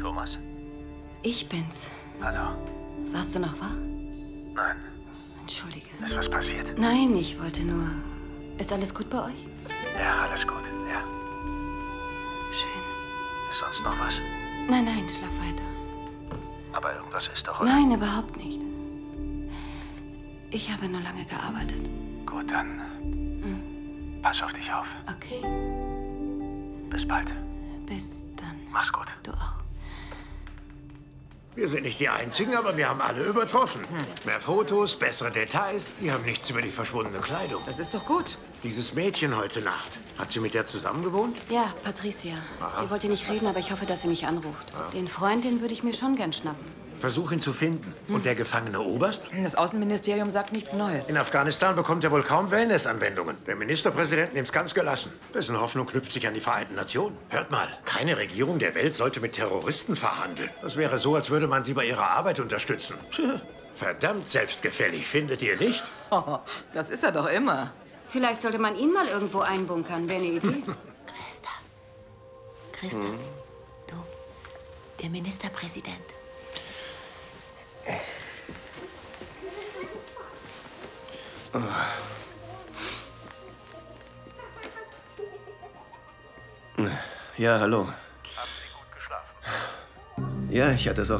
Thomas? Ich bin's. Hallo. Warst du noch wach? Nein. Entschuldige. Ist was passiert? Nein, ich wollte nur... Ist alles gut bei euch? Ja, alles gut. Ja. Schön. Ist sonst noch was? Nein, nein, schlaf weiter. Aber irgendwas ist doch, oder? Nein, überhaupt nicht. Ich habe nur lange gearbeitet. Gut, dann. Pass auf dich auf. Okay. Bis bald. Bis dann. Mach's gut. Du auch. Wir sind nicht die Einzigen, aber wir haben alle übertroffen. Mehr Fotos, bessere Details. Wir haben nichts über die verschwundene Kleidung. Das ist doch gut. Dieses Mädchen heute Nacht, hat sie mit der zusammen gewohnt? Ja, Patricia. Sie wollte nicht reden, aber ich hoffe, dass sie mich anruft. Den Freund, den würde ich mir schon gern schnappen. Versuch ihn zu finden. Und der gefangene Oberst? Das Außenministerium sagt nichts Neues. In Afghanistan bekommt er wohl kaum Wellness-Anwendungen. Der Ministerpräsident nimmt's ganz gelassen. Dessen Hoffnung knüpft sich an die Vereinten Nationen. Hört mal, keine Regierung der Welt sollte mit Terroristen verhandeln. Das wäre so, als würde man sie bei ihrer Arbeit unterstützen. Verdammt selbstgefällig, findet ihr nicht? Oh, das ist er doch immer. Vielleicht sollte man ihn mal irgendwo einbunkern. Wäre eine Idee. Christa, du, der Ministerpräsident. Ja, hallo. Haben Sie gut geschlafen? Ja, ich hatte es auch